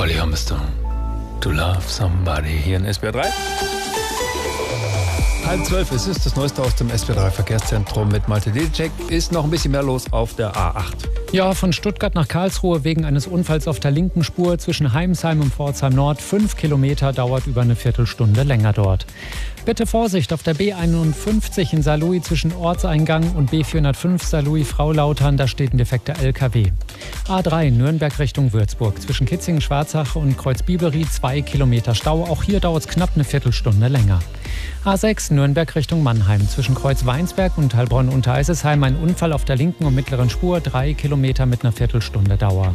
Holly Armstrong, To Love Somebody hier in SWR 3. 11:30, es ist das Neueste aus dem SWR 3 Verkehrszentrum mit Malte Dedicek. Ist noch ein bisschen mehr los auf der A8. Ja, von Stuttgart nach Karlsruhe wegen eines Unfalls auf der linken Spur zwischen Heimsheim und Pforzheim Nord. 5 Kilometer, dauert über eine Viertelstunde länger dort. Bitte Vorsicht auf der B51 in Saarlouis zwischen Ortseingang und B405 Saarlouis-Fraulautern, da steht ein defekter LKW. A3 Nürnberg Richtung Würzburg zwischen Kitzingen-Schwarzach und Kreuzbiberried 2 Kilometer Stau. Auch hier dauert es knapp eine Viertelstunde länger. A6 Nürnberg Richtung Mannheim zwischen Kreuz-Weinsberg und Heilbronn-Untereisesheim ein Unfall auf der linken und mittleren Spur, 3 Kilometer mit einer Viertelstunde Dauer.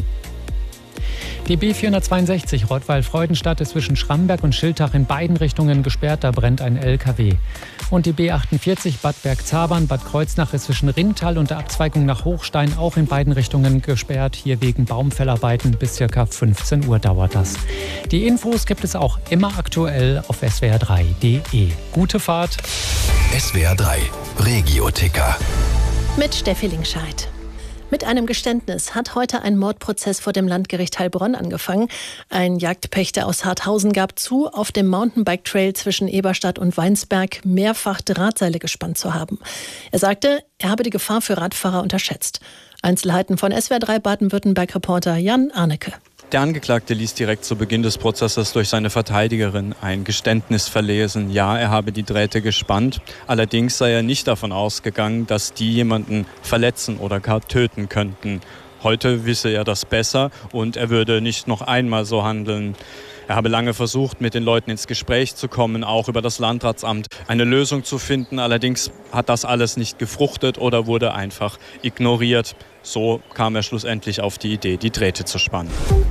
Die B462 Rottweil-Freudenstadt ist zwischen Schramberg und Schiltach in beiden Richtungen gesperrt, da brennt ein LKW. Und die B48 Bad Bergzabern, Bad Kreuznach ist zwischen Ringtal und der Abzweigung nach Hochstein auch in beiden Richtungen gesperrt, hier wegen Baumfellarbeiten. Bis ca. 15 Uhr dauert das. Die Infos gibt es auch immer aktuell auf swr3.de. Gute Fahrt. SWR 3 Regio-Ticker. Mit Steffi Lingscheid. Mit einem Geständnis hat heute ein Mordprozess vor dem Landgericht Heilbronn angefangen. Ein Jagdpächter aus Harthausen gab zu, auf dem Mountainbike-Trail zwischen Eberstadt und Weinsberg mehrfach Drahtseile gespannt zu haben. Er sagte, er habe die Gefahr für Radfahrer unterschätzt. Einzelheiten von SWR 3 Baden-Württemberg-Reporter Jan Arnecke. Der Angeklagte ließ direkt zu Beginn des Prozesses durch seine Verteidigerin ein Geständnis verlesen. Ja, er habe die Drähte gespannt. Allerdings sei er nicht davon ausgegangen, dass die jemanden verletzen oder gar töten könnten. Heute wisse er das besser und er würde nicht noch einmal so handeln. Er habe lange versucht, mit den Leuten ins Gespräch zu kommen, auch über das Landratsamt eine Lösung zu finden. Allerdings hat das alles nicht gefruchtet oder wurde einfach ignoriert. So kam er schlussendlich auf die Idee, die Drähte zu spannen.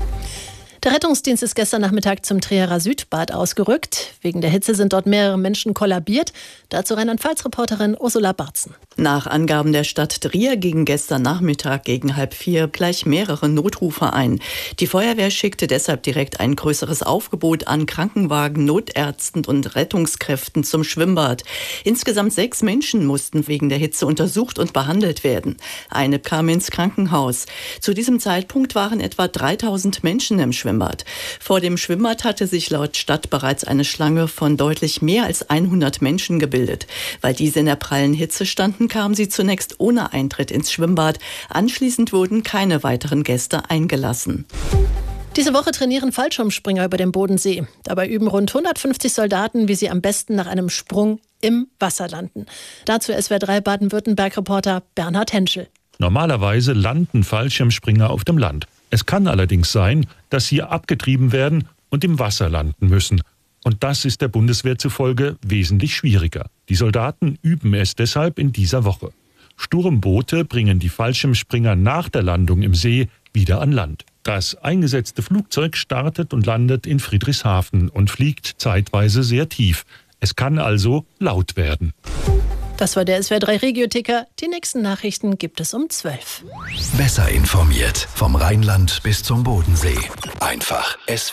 Der Rettungsdienst ist gestern Nachmittag zum Trierer Südbad ausgerückt. Wegen der Hitze sind dort mehrere Menschen kollabiert. Dazu Rheinland-Pfalz-Reporterin Ursula Barzen. Nach Angaben der Stadt Trier gingen gestern Nachmittag gegen 3:30 gleich mehrere Notrufe ein. Die Feuerwehr schickte deshalb direkt ein größeres Aufgebot an Krankenwagen, Notärzten und Rettungskräften zum Schwimmbad. Insgesamt 6 Menschen mussten wegen der Hitze untersucht und behandelt werden. Eine kam ins Krankenhaus. Zu diesem Zeitpunkt waren etwa 3000 Menschen im Schwimmbad. Vor dem Schwimmbad hatte sich laut Stadt bereits eine Schlange von deutlich mehr als 100 Menschen gebildet. Weil diese in der prallen Hitze standen, kamen sie zunächst ohne Eintritt ins Schwimmbad. Anschließend wurden keine weiteren Gäste eingelassen. Diese Woche trainieren Fallschirmspringer über dem Bodensee. Dabei üben rund 150 Soldaten, wie sie am besten nach einem Sprung im Wasser landen. Dazu SWR 3 Baden-Württemberg-Reporter Bernhard Henschel. Normalerweise landen Fallschirmspringer auf dem Land. Es kann allerdings sein, dass sie abgetrieben werden und im Wasser landen müssen. Und das ist der Bundeswehr zufolge wesentlich schwieriger. Die Soldaten üben es deshalb in dieser Woche. Sturmboote bringen die Fallschirmspringer nach der Landung im See wieder an Land. Das eingesetzte Flugzeug startet und landet in Friedrichshafen und fliegt zeitweise sehr tief. Es kann also laut werden. Das war der SWR 3 Regio-Ticker. Die nächsten Nachrichten gibt es um 12. Besser informiert vom Rheinland bis zum Bodensee. Einfach SWR.